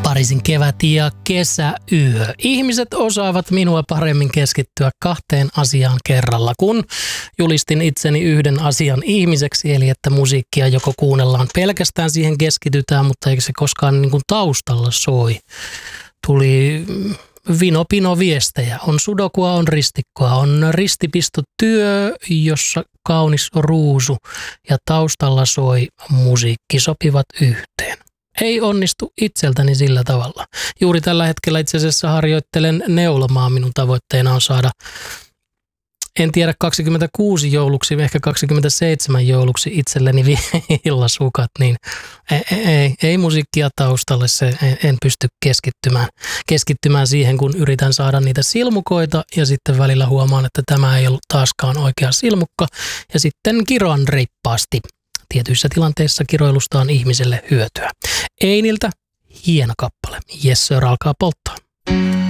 Pariisin kevät ja kesäyö. Ihmiset osaavat minua paremmin keskittyä kahteen asiaan kerralla, kun julistin itseni yhden asian ihmiseksi, eli että musiikkia joko kuunnellaan pelkästään siihen keskitytään, mutta eikä se koskaan niin kuin taustalla soi. Tuli vino-pino viestejä. On sudokua, on ristikkoa, on ristipistotyö, jossa kaunis ruusu ja taustalla soi musiikki sopivat yhteen. Ei onnistu itseltäni sillä tavalla. Juuri tällä hetkellä itse asiassa harjoittelen neulomaa. Minun tavoitteena on saada, en tiedä 26 jouluksi, ehkä 27 jouluksi itselleni villasukat, niin ei musiikkia taustalle, en pysty keskittymään siihen, kun yritän saada niitä silmukoita ja sitten välillä huomaan, että tämä ei ollut taaskaan oikea silmukka ja sitten kiroan reippaasti. Tietyissä tilanteissa kiroilusta on ihmiselle hyötyä. Einiltä hieno kappale. Yes sir, alkaa polttaa.